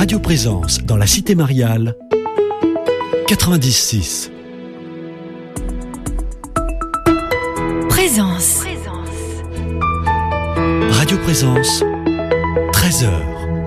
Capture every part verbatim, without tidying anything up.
Radio Présence dans la Cité Mariale, quatre-vingt-dix six. Présence. Radio Présence, treize heures.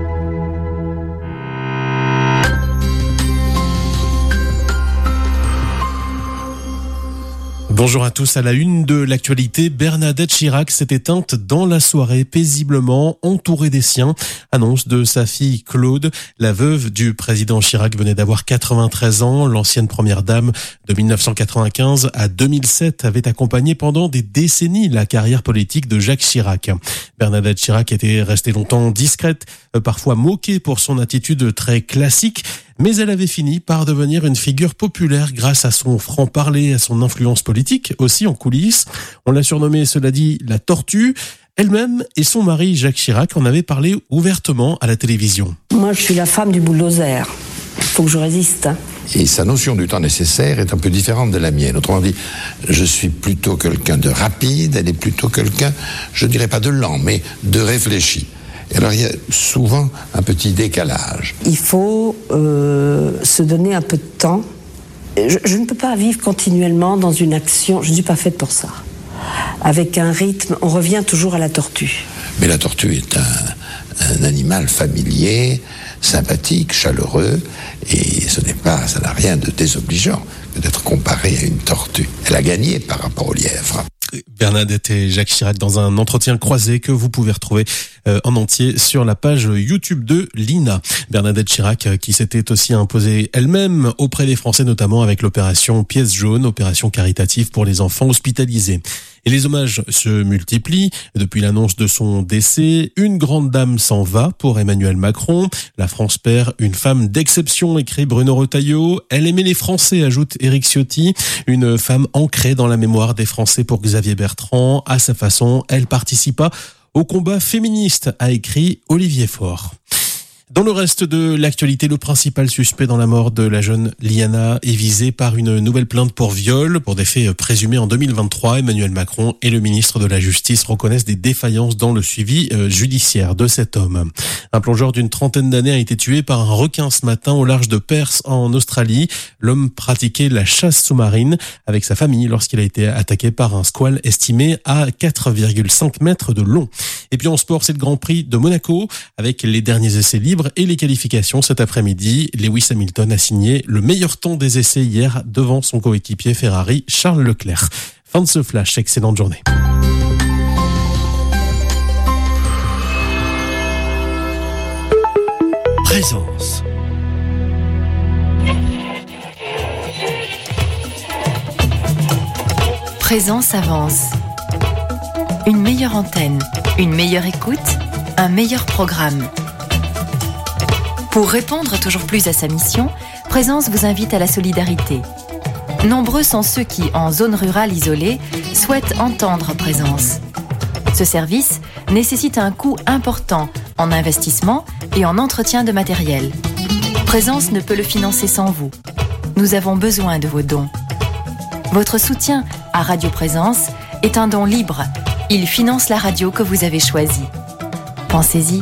Bonjour à tous. À la une de l'actualité, Bernadette Chirac s'est éteinte dans la soirée paisiblement, entourée des siens. Annonce de sa fille Claude. La veuve du président Chirac venait d'avoir quatre-vingt-treize ans. L'ancienne première dame de mille neuf cent quatre-vingt-quinze à deux mille sept avait accompagné pendant des décennies la carrière politique de Jacques Chirac. Bernadette Chirac était restée longtemps discrète, parfois moquée pour son attitude très classique. Mais elle avait fini par devenir une figure populaire grâce à son franc-parler, à son influence politique, aussi en coulisses. On l'a surnommée, cela dit, la tortue. Elle-même et son mari Jacques Chirac en avaient parlé ouvertement à la télévision. Moi, je suis la femme du bulldozer. Il faut que je résiste. Et sa notion du temps nécessaire est un peu différente de la mienne. Autrement dit, je suis plutôt quelqu'un de rapide, elle est plutôt quelqu'un, je dirais pas de lent, mais de réfléchi. Et alors il y a souvent un petit décalage. Il faut euh, se donner un peu de temps. Je, je ne peux pas vivre continuellement dans une action, je ne suis pas faite pour ça. Avec un rythme, on revient toujours à la tortue. Mais la tortue est un, un animal familier, sympathique, chaleureux, et ce n'est pas, ça n'a rien de désobligeant que d'être comparé à une tortue. Elle a gagné par rapport au lièvre. Bernadette et Jacques Chirac dans un entretien croisé que vous pouvez retrouver euh, en entier sur la page YouTube de l'I N A. Bernadette Chirac euh, qui s'était aussi imposée elle-même auprès des Français, notamment avec l'opération Pièce jaune, opération caritative pour les enfants hospitalisés. Et les hommages se multiplient. Depuis l'annonce de son décès, une grande dame s'en va pour Emmanuel Macron. La France perd une femme d'exception, écrit Bruno Retailleau. Elle aimait les Français, ajoute Éric Ciotti. Une femme ancrée dans la mémoire des Français pour Xavier Bertrand. À sa façon, elle participa au combat féministe, a écrit Olivier Faure. Dans le reste de l'actualité, le principal suspect dans la mort de la jeune Liana est visé par une nouvelle plainte pour viol pour des faits présumés en deux mille vingt-trois. Emmanuel Macron et le ministre de la Justice reconnaissent des défaillances dans le suivi judiciaire de cet homme. Un plongeur d'une trentaine d'années a été tué par un requin ce matin au large de Perth en Australie. L'homme pratiquait la chasse sous-marine avec sa famille lorsqu'il a été attaqué par un squale estimé à quatre virgule cinq mètres de long. Et puis en sport, c'est le Grand Prix de Monaco avec les derniers essais libres et les qualifications cet après-midi. Lewis Hamilton a signé le meilleur temps des essais hier devant son coéquipier Ferrari Charles Leclerc. Fin de ce flash, excellente journée. Présence. Présence avance. Une meilleure antenne, une meilleure écoute, un meilleur programme. Pour répondre toujours plus à sa mission, Présence vous invite à la solidarité. Nombreux sont ceux qui, en zone rurale isolée, souhaitent entendre Présence. Ce service nécessite un coût important en investissement et en entretien de matériel. Présence ne peut le financer sans vous. Nous avons besoin de vos dons. Votre soutien à Radio Présence est un don libre. Il finance la radio que vous avez choisie. Pensez-y.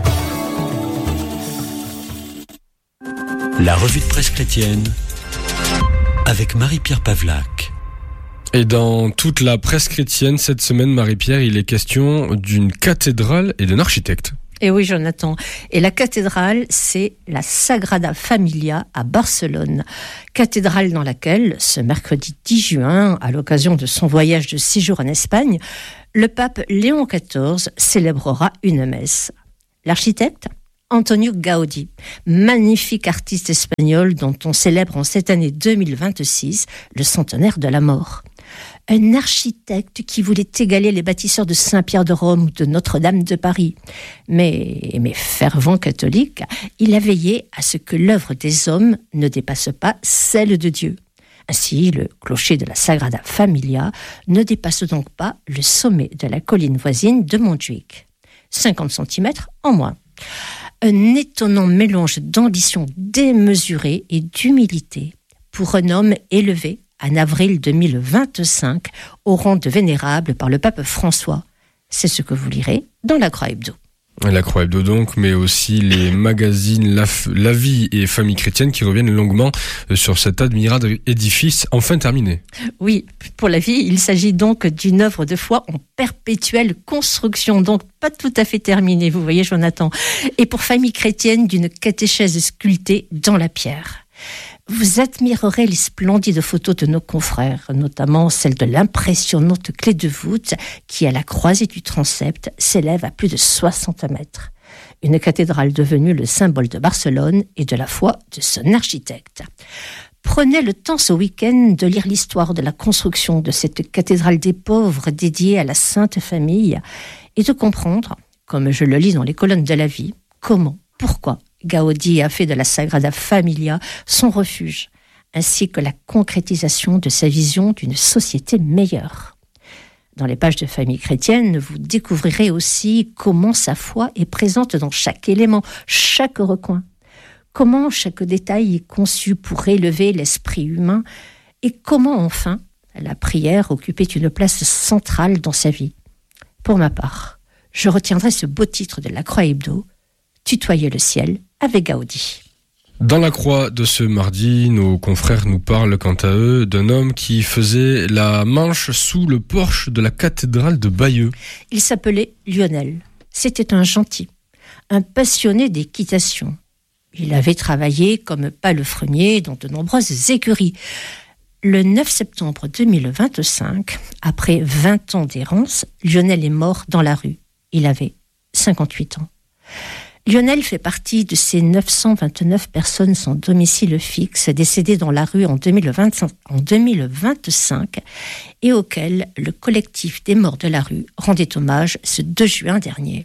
La revue de presse chrétienne avec Marie-Pierre Pavlac. Et dans toute la presse chrétienne, cette semaine, Marie-Pierre, il est question d'une cathédrale et d'un architecte. Et oui, Jonathan. Et la cathédrale, c'est la Sagrada Familia à Barcelone. Cathédrale dans laquelle, ce mercredi dix juin, à l'occasion de son voyage de six jours en Espagne, le pape Léon quatorze célébrera une messe. L'architecte ? Antonio Gaudí, magnifique artiste espagnol dont on célèbre en cette année deux mille vingt-six le centenaire de la mort. Un architecte qui voulait égaler les bâtisseurs de Saint-Pierre de Rome ou de Notre-Dame de Paris. Mais, mais fervent catholique, il a veillé à ce que l'œuvre des hommes ne dépasse pas celle de Dieu. Ainsi, le clocher de la Sagrada Familia ne dépasse donc pas le sommet de la colline voisine de Montjuïc. cinquante centimètres en moins. Un étonnant mélange d'ambition démesurée et d'humilité pour un homme élevé en avril deux mille vingt-cinq au rang de vénérable par le pape François. C'est ce que vous lirez dans la Croix Hebdo. La Croix Hebdo donc, mais aussi les magazines La, La Vie et Famille Chrétienne qui reviennent longuement sur cet admirable édifice enfin terminé. Oui, pour La Vie, il s'agit donc d'une œuvre de foi en perpétuelle construction, donc pas tout à fait terminée, vous voyez Jonathan. Et pour Famille Chrétienne, d'une catéchèse sculptée dans la pierre. Vous admirerez les splendides photos de nos confrères, notamment celle de l'impressionnante clé de voûte qui, à la croisée du transept, s'élève à plus de soixante mètres. Une cathédrale devenue le symbole de Barcelone et de la foi de son architecte. Prenez le temps ce week-end de lire l'histoire de la construction de cette cathédrale des pauvres dédiée à la Sainte Famille et de comprendre, comme je le lis dans les colonnes de La Vie, comment, pourquoi Gaudi a fait de la Sagrada Familia son refuge, ainsi que la concrétisation de sa vision d'une société meilleure. Dans les pages de Famille Chrétienne, vous découvrirez aussi comment sa foi est présente dans chaque élément, chaque recoin. Comment chaque détail est conçu pour élever l'esprit humain et comment enfin la prière occupait une place centrale dans sa vie. Pour ma part, je retiendrai ce beau titre de la Croix Hebdo, Tutoyer le ciel avec Gaudi. Dans la Croix de ce mardi, nos confrères nous parlent quant à eux d'un homme qui faisait la manche sous le porche de la cathédrale de Bayeux. Il s'appelait Lionel. C'était un gentil, un passionné d'équitation. Il avait travaillé comme palefrenier dans de nombreuses écuries. Le neuf septembre deux mille vingt-cinq, après vingt ans d'errance, Lionel est mort dans la rue. Il avait cinquante-huit ans. Lionel fait partie de ces neuf cent vingt-neuf personnes sans domicile fixe décédées dans la rue en deux mille vingt-cinq, en deux mille vingt-cinq et auxquelles le collectif des morts de la rue rendait hommage ce deux juin dernier.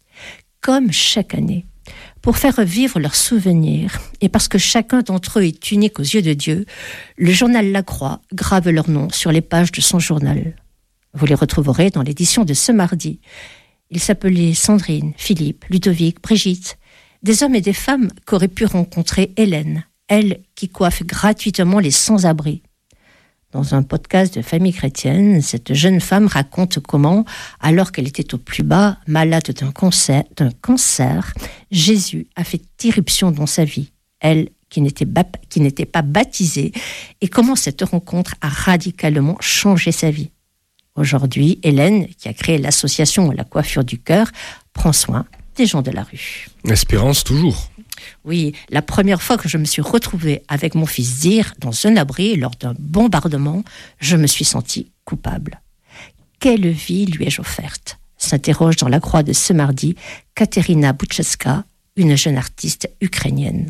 Comme chaque année, pour faire vivre leurs souvenirs et parce que chacun d'entre eux est unique aux yeux de Dieu, le journal La Croix grave leurs noms sur les pages de son journal. Vous les retrouverez dans l'édition de ce mardi. Ils s'appelaient Sandrine, Philippe, Ludovic, Brigitte, des hommes et des femmes qu'aurait pu rencontrer Hélène, elle qui coiffe gratuitement les sans-abri. Dans un podcast de Famille Chrétienne, cette jeune femme raconte comment, alors qu'elle était au plus bas, malade d'un cancer, d'un cancer, Jésus a fait irruption dans sa vie, elle qui n'était, bap- qui n'était pas baptisée, et comment cette rencontre a radicalement changé sa vie. Aujourd'hui, Hélène, qui a créé l'association La Coiffure du Cœur, prend soin des gens de la rue. Espérance toujours. Oui, la première fois que je me suis retrouvée avec mon fils Zir dans un abri lors d'un bombardement, je me suis sentie coupable. Quelle vie lui ai-je offerte ? S'interroge dans La Croix de ce mardi Katerina Buczewska, une jeune artiste ukrainienne.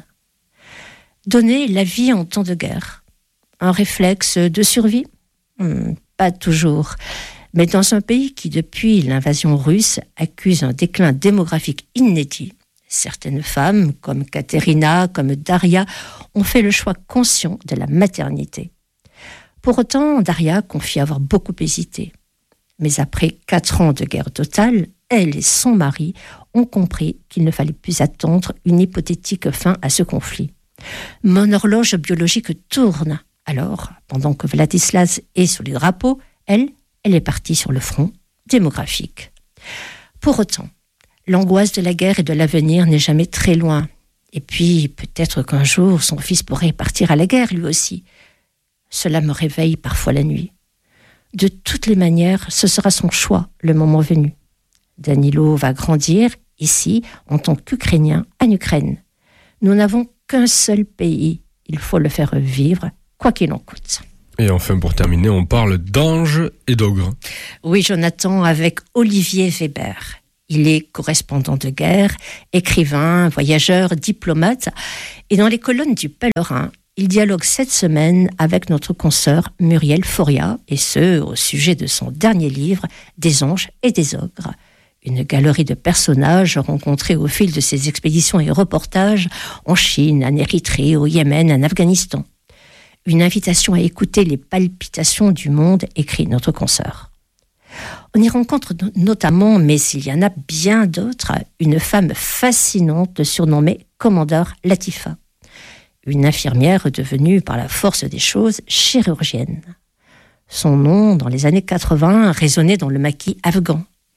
Donner la vie en temps de guerre, un réflexe de survie ? hmm, Pas toujours. Mais dans un pays qui, depuis l'invasion russe, accuse un déclin démographique inédit, certaines femmes, comme Katerina, comme Daria, ont fait le choix conscient de la maternité. Pour autant, Daria confie avoir beaucoup hésité. Mais après quatre ans de guerre totale, elle et son mari ont compris qu'il ne fallait plus attendre une hypothétique fin à ce conflit. Mon horloge biologique tourne. Alors, pendant que Vladislas est sous les drapeaux, elle, elle est partie sur le front démographique. Pour autant, l'angoisse de la guerre et de l'avenir n'est jamais très loin. Et puis, peut-être qu'un jour, son fils pourrait partir à la guerre, lui aussi. Cela me réveille parfois la nuit. De toutes les manières, ce sera son choix, le moment venu. Danilo va grandir, ici, en tant qu'Ukrainien, en Ukraine. Nous n'avons qu'un seul pays. Il faut le faire vivre, quoi qu'il en coûte. Et enfin, pour terminer, on parle d'anges et d'ogres. Oui, Jonathan, avec Olivier Weber. Il est correspondant de guerre, écrivain, voyageur, diplomate. Et dans les colonnes du Pèlerin, il dialogue cette semaine avec notre consoeur Muriel Foria, et ce, au sujet de son dernier livre, Des anges et des ogres. Une galerie de personnages rencontrés au fil de ses expéditions et reportages en Chine, en Érythrée, au Yémen, en Afghanistan. Une invitation à écouter les palpitations du monde, écrit notre consoeur. On y rencontre notamment, mais il y en a bien d'autres, une femme fascinante surnommée Commandeur Latifa. Une infirmière devenue par la force des choses chirurgienne. Son nom, dans les années quatre-vingts, résonnait dans le maquis afghan.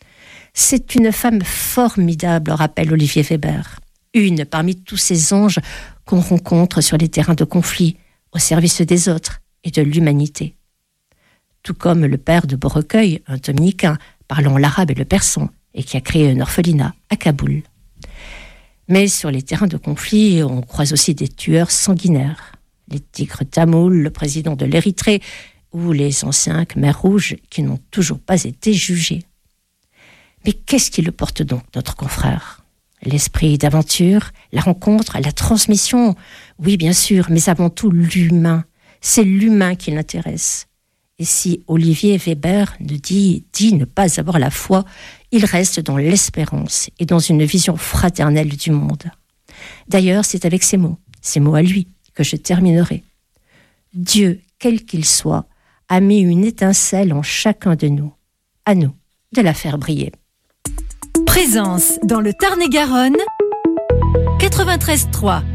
C'est une femme formidable, rappelle Olivier Weber. Une parmi tous ces anges qu'on rencontre sur les terrains de conflit, au service des autres et de l'humanité. Tout comme le père de Beaurecueil, un dominicain parlant l'arabe et le persan, et qui a créé un orphelinat à Kaboul. Mais sur les terrains de conflit, on croise aussi des tueurs sanguinaires. Les tigres tamouls, le président de l'Érythrée, ou les anciens Khmers rouges qui n'ont toujours pas été jugés. Mais qu'est-ce qui le porte donc, notre confrère ? L'esprit d'aventure, la rencontre, la transmission, oui bien sûr, mais avant tout l'humain. C'est l'humain qui l'intéresse. Et si Olivier Weber ne dit, dit ne pas avoir la foi, il reste dans l'espérance et dans une vision fraternelle du monde. D'ailleurs, c'est avec ces mots, ces mots à lui, que je terminerai. Dieu, quel qu'il soit, a mis une étincelle en chacun de nous. À nous de la faire briller. Présence dans le Tarn-et-Garonne, quatre-vingt-treize trois.